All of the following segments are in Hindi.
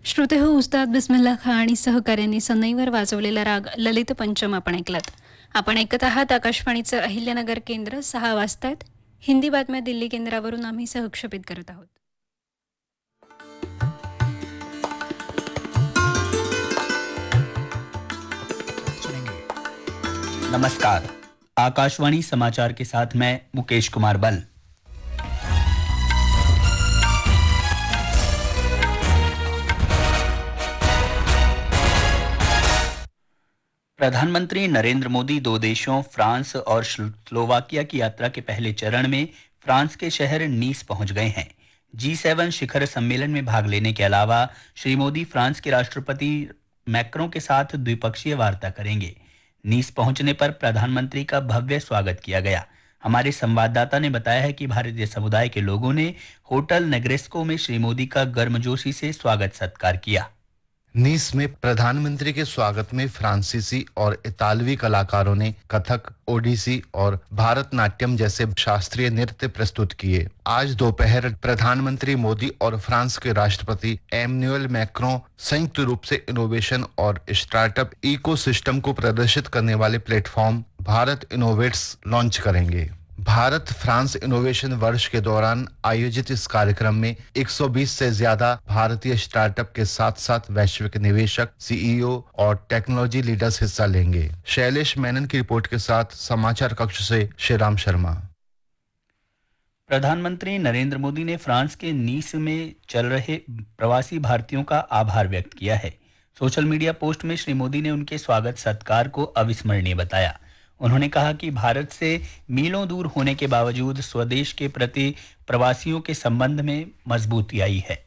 श्रोते हो, उस्ताद बिस्मिल्ला खान आणि सहकाऱ्यांनी सनईवर वाजवलेला राग ललित पंचम आपण ऐकलात. आपण ऐकत आहात आकाशवाणीचं अहिल्यानगर केंद्र. 6 वाजतायत. हिंदी बातम्या दिल्ली केंद्रावरून आम्ही सहक्षेपित करत आहोत. नमस्कार। आकाशवाणी समाचार के साथ मैं मुकेश कुमार बल। प्रधानमंत्री नरेंद्र मोदी 2 देशों फ्रांस और स्लोवाकिया की यात्रा के पहले चरण में फ्रांस के शहर नीस पहुंच गए हैं। G7 शिखर सम्मेलन में भाग लेने के अलावा श्री मोदी फ्रांस के राष्ट्रपति मैक्रों के साथ द्विपक्षीय वार्ता करेंगे। नीस पहुंचने पर प्रधानमंत्री का भव्य स्वागत किया गया। हमारे संवाददाता ने बताया है कि भारतीय समुदाय के लोगों ने होटल नेग्रेस्को में श्री मोदी का गर्मजोशी से स्वागत सत्कार किया। नीस में प्रधानमंत्री के स्वागत में फ्रांसीसी और इतालवी कलाकारों ने कथक, ओडिसी और भारतनाट्यम जैसे शास्त्रीय नृत्य प्रस्तुत किए। आज दोपहर प्रधानमंत्री मोदी और फ्रांस के राष्ट्रपति एमैनुअल मैक्रों संयुक्त रूप से इनोवेशन और स्टार्टअप इकोसिस्टम को प्रदर्शित करने वाले प्लेटफॉर्म भारत इनोवेट्स लॉन्च करेंगे। भारत फ्रांस इनोवेशन वर्ष के दौरान आयोजित इस कार्यक्रम में 120 से ज्यादा भारतीय स्टार्टअप के साथ साथ वैश्विक निवेशक, सीईओ और टेक्नोलॉजी लीडर्स हिस्सा लेंगे। शैलेश मेनन की रिपोर्ट के साथ समाचार कक्ष से श्रीराम शर्मा। प्रधानमंत्री नरेंद्र मोदी ने फ्रांस के नीस में चल रहे प्रवासी भारतीयों का आभार व्यक्त किया है। सोशल मीडिया पोस्ट में श्री मोदी ने उनके स्वागत सत्कार को अविस्मरणीय बताया। उन्होंने कहा कि भारत से मीलों दूर होने के बावजूद स्वदेश के प्रति प्रवासियों के संबंध में मजबूती आई है।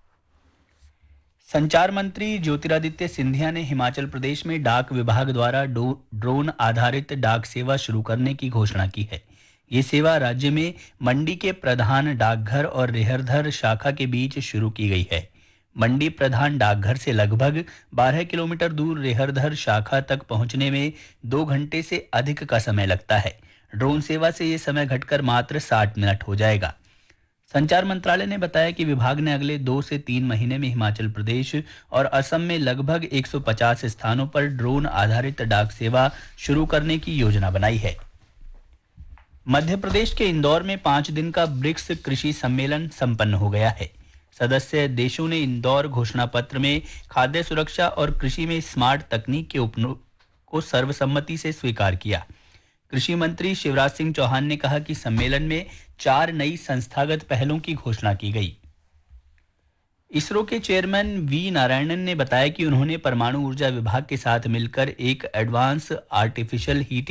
संचार मंत्री ज्योतिरादित्य सिंधिया ने हिमाचल प्रदेश में डाक विभाग द्वारा ड्रोन आधारित डाक सेवा शुरू करने की घोषणा की है। ये सेवा राज्य में मंडी के प्रधान डाकघर और रेहरधर शाखा के बीच शुरू की गई है। मंडी प्रधान डाकघर से लगभग 12 किलोमीटर दूर रेहरधर शाखा तक पहुंचने में 2 घंटे से अधिक का समय लगता है। ड्रोन सेवा से ये समय घटकर मात्र 60 मिनट हो जाएगा। संचार मंत्रालय ने बताया कि विभाग ने अगले 2 से 3 महीने में हिमाचल प्रदेश और असम में लगभग 150 स्थानों पर ड्रोन आधारित डाक सेवा शुरू करने की योजना बनाई है। मध्य प्रदेश के इंदौर में 5 दिन का ब्रिक्स कृषि सम्मेलन संपन्न हो गया है। सदस्य देशों ने इंदौर घोषणा पत्र में खाद्य सुरक्षा और कृषि में स्मार्ट तकनीक के उपयोग को सर्वसम्मति से स्वीकार किया। कृषि मंत्री शिवराज सिंह चौहान ने कहा कि सम्मेलन में 4 नई संस्थागत पहलों की घोषणा की गई। इसरो के चेयरमैन वी नारायणन ने बताया कि उन्होंने परमाणु ऊर्जा विभाग के साथ मिलकर एक एडवांस आर्टिफिशियल हीटिंग